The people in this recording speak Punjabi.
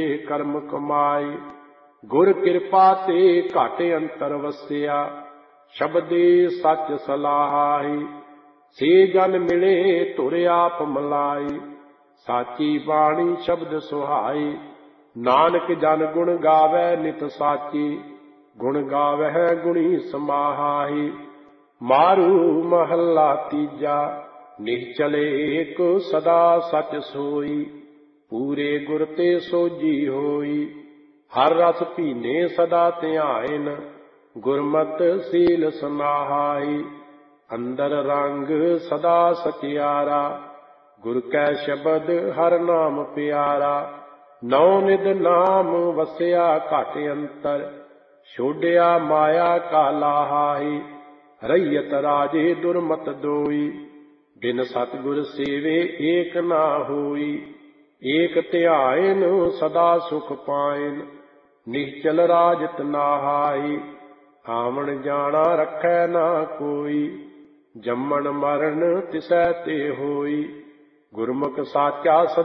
ਕੀਜੇ ਕਰਮ ਕਮਾਏ। ਗੁਰ ਕਿਰਪਾ ਤੇ ਘਟ ਅੰਤਰ ਵਸਿਆ, ਸ਼ਬਦੇ ਸੱਚ ਸਲਾਹੀ। ਸੇ ਜਨ ਮਿਲੇ ਧੁਰ ਆਪ ਮਲਾਈ, ਸਾਚੀ ਬਾਣੀ ਸ਼ਬਦ ਸੁਹਾਈ। ਨਾਨਕ ਜਨ ਗੁਣ ਗਾਵੈ ਨਿਤ ਸਾਚੀ, ਗੁਣ ਗਾਵੈ ਗੁਣੀ ਸਮਾਹਾਈ। ਮਾਰੂ ਮਹੱਲਾ ਤੀਜਾ, ਨਿਹਚਲ ਏਕ ਸਦਾ ਸਚ ਸੋਈ। ਪੂਰੇ ਗੁਰ ਤੇ ਸੋਝੀ ਹੋਈ, ਹਰ ਰਸ ਪੀਨੇ ਸਦਾ ਧਿਆਇਨ। ਗੁਰਮਤਿ ਸੀਲ ਸਮਾਹਾਈ, ਅੰਦਰ ਰੰਗ ਸਦਾ ਸਚਿਆਰਾ। ਗੁਰ ਕੈ ਸ਼ਬਦ ਹਰ ਨਾਮ ਪਿਆਰਾ। ਨੌ ਨਿਧ ਨਾਮ ਵਸਿਆ ਘਟ ਅੰਤਰ, ਛੋਡਿਆ ਮਾਇਆ ਕਾ ਲਾਹਾਈ। ਰਈਅਤ ਰਾਜੇ ਦੁਰਮਤ ਦੋਈ, ਬਿਨ ਸਤਿਗੁਰ ਸੇਵੇ ਏਕ ਨਾ ਹੋਈ। ਏਕ ਧਿਆਇਨ ਸਦਾ ਸੁਖ ਪਾਇਨ, ਨਿਹਚਲ ਰਾਜਤ ਨਾਹਾਈ। ਆਵਣ ਜਾਣਾ ਰੱਖੈ ਨਾ ਕੋਈ, ਜੰਮਣ ਮਰਨ ਤਿਸੈ ਤੇ ਹੋਈ। ਗੁਰਮੁਖ ਸਾਚਾ